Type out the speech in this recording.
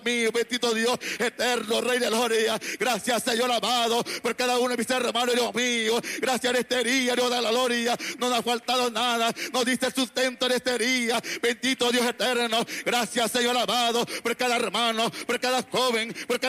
mío, bendito Dios eterno, Rey de gloria. Gracias, Señor amado, por cada uno de mis hermanos, Dios mío. Gracias en este día, Dios de la gloria. No nos ha faltado nada, nos diste sustento en este día. Bendito Dios eterno. Gracias, Señor amado, por cada hermano, por cada joven, por cada